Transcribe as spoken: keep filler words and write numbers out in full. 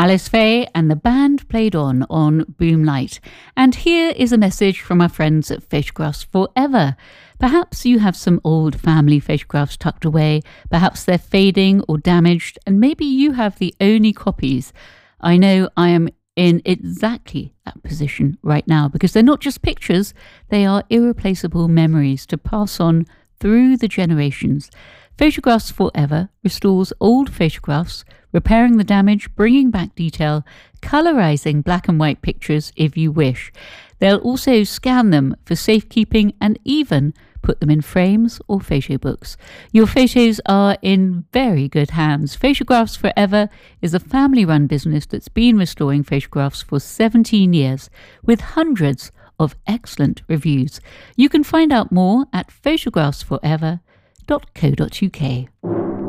Alice Faye and the band played on on Boomlight. And here is a message from our friends at Photographs Forever. Perhaps you have some old family photographs tucked away. Perhaps they're fading or damaged, and maybe you have the only copies. I know I am in exactly that position right now, because they're not just pictures, they are irreplaceable memories to pass on through the generations. Photographs Forever restores old photographs, repairing the damage, bringing back detail, colorizing black and white pictures if you wish. They'll also scan them for safekeeping and even put them in frames or photo books. Your photos are in very good hands. Photographs Forever is a family-run business that's been restoring photographs for seventeen years with hundreds of excellent reviews. You can find out more at photographs forever dot co dot uk.